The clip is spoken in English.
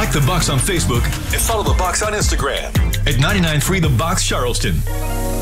Like The Box on Facebook and follow The Box on Instagram at 993 The Box Charleston.